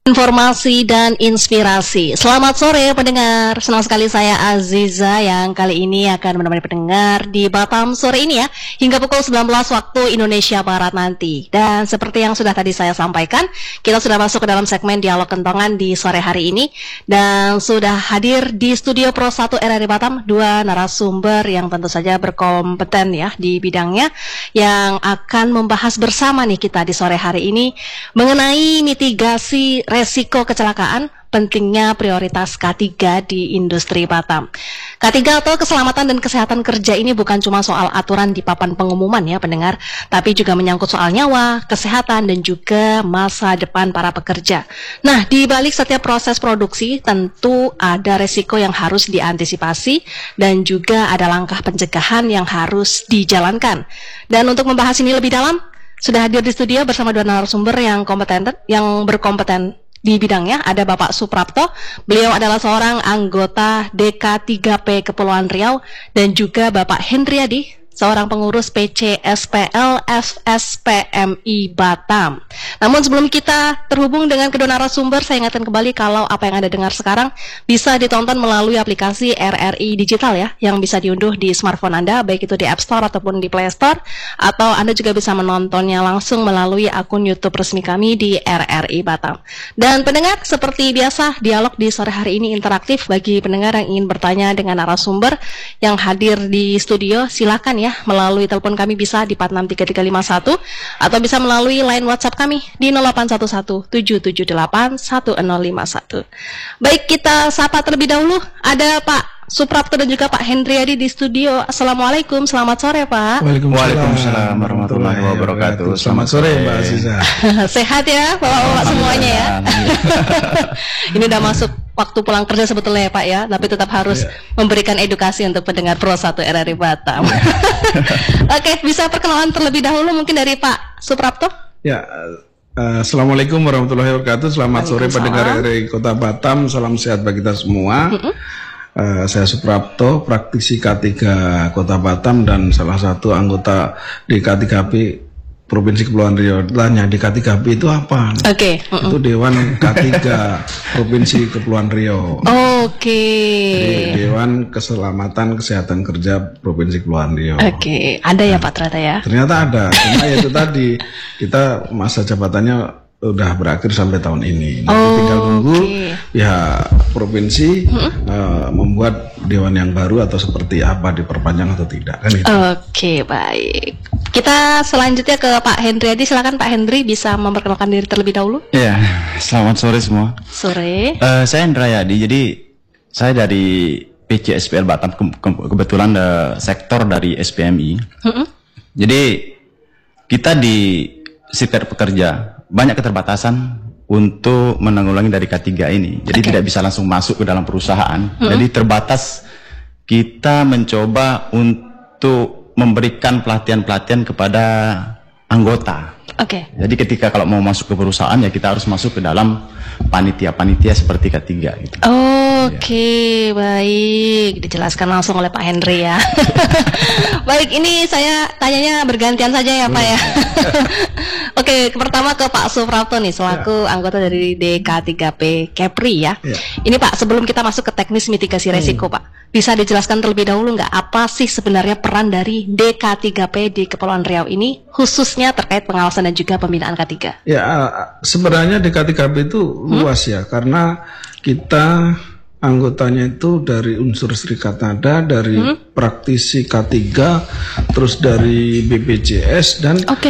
Informasi dan inspirasi. Selamat sore pendengar. Senang sekali saya Aziza yang kali ini akan menemani pendengar di Batam sore ini ya, hingga pukul 19 waktu Indonesia Barat nanti. Dan seperti yang sudah tadi saya sampaikan, kita sudah masuk ke dalam segmen Dialog Kentongan di sore hari ini. Dan sudah hadir di studio Pro 1 RRI Batam dua narasumber yang tentu saja berkompeten ya di bidangnya, yang akan membahas bersama nih kita di sore hari ini mengenai mitigasi resiko kecelakaan, pentingnya prioritas K3 di industri Batam. K3 atau keselamatan dan kesehatan kerja ini bukan cuma soal aturan di papan pengumuman ya pendengar, tapi juga menyangkut soal nyawa, kesehatan, dan juga masa depan para pekerja. Nah, di balik setiap proses produksi tentu ada resiko yang harus diantisipasi dan juga ada langkah pencegahan yang harus dijalankan. Dan untuk membahas ini lebih dalam, sudah hadir di studio bersama dua narasumber yang berkompeten di bidangnya. Ada Bapak Suprapto, beliau adalah seorang anggota DK3P Kepulauan Riau, dan juga Bapak Hendriadi, seorang pengurus PC SPL FSPMI Batam. Namun sebelum kita terhubung dengan kedua narasumber, saya ingatkan kembali kalau apa yang Anda dengar sekarang bisa ditonton melalui aplikasi RRI Digital ya, yang bisa diunduh di smartphone Anda, baik itu di App Store ataupun di Play Store, atau Anda juga bisa menontonnya langsung melalui akun YouTube resmi kami di RRI Batam. Dan pendengar, seperti biasa, dialog di sore hari ini interaktif. Bagi pendengar yang ingin bertanya dengan narasumber yang hadir di studio, silakan ya, melalui telepon kami bisa di 463351 atau bisa melalui line WhatsApp kami di 0811-778-1051. Baik, kita sapa terlebih dahulu. Ada Pak Suprapto dan juga Pak Hendriadi di studio. Assalamualaikum, selamat sore Pak. Waalaikumsalam warahmatullahi wabarakatuh. Selamat sore Mbak Aziza. Sehat ya Bapak-bapak semuanya ya. Ini udah masuk waktu pulang kerja sebetulnya ya Pak ya, tapi tetap harus memberikan edukasi untuk pendengar Pro 1 RRI Batam. Oke, bisa perkenalan terlebih dahulu mungkin dari Pak Suprapto? Ya, Assalamualaikum warahmatullahi wabarakatuh. Selamat sore pendengar RRI Kota Batam. Salam sehat bagi kita semua. Saya Suprapto, praktisi K3 Kota Batam dan salah satu anggota di K3P Provinsi Kepulauan Riau. Tanya, di K3P itu apa? Itu Dewan K3 Provinsi Kepulauan Riau. Jadi Dewan Keselamatan Kesehatan Kerja Provinsi Kepulauan Riau. Ada ya Pak ternyata ya? Ternyata ada, cuma ya itu tadi, kita masa jabatannya udah berakhir sampai tahun ini. Nanti tinggal nunggu pihak provinsi membuat dewan yang baru atau seperti apa, diperpanjang atau tidak kan gitu. Baik. Kita selanjutnya ke Pak Hendriadi. Silakan Pak Hendri, bisa memperkenalkan diri terlebih dahulu. Ya, selamat sore semua. Sore. Saya Hendriadi. Jadi saya dari PC SPL Batam, kebetulan sektor dari SPMI. Jadi kita di Serikat Pekerja banyak keterbatasan untuk menanggulangi dari K3 ini. Jadi tidak bisa langsung masuk ke dalam perusahaan. Jadi terbatas, kita mencoba untuk memberikan pelatihan-pelatihan kepada anggota. Jadi ketika kalau mau masuk ke perusahaan ya kita harus masuk ke dalam panitia-panitia seperti K3 gitu. Baik, dijelaskan langsung oleh Pak Hendri ya. Baik, ini saya tanyanya bergantian saja ya Pak ya. Pertama ke Pak Suprapto nih, selaku anggota dari DK3P Kepri ya. Ini Pak, sebelum kita masuk ke teknis mitigasi resiko Pak, bisa dijelaskan terlebih dahulu nggak apa sih sebenarnya peran dari DK3P di Kepulauan Riau ini, khususnya terkait pengawasan dan juga pembinaan K3? Ya, sebenarnya DK3P itu luas ya, karena kita anggotanya itu dari unsur Serikat Nada, dari praktisi K3, terus dari BPJS dan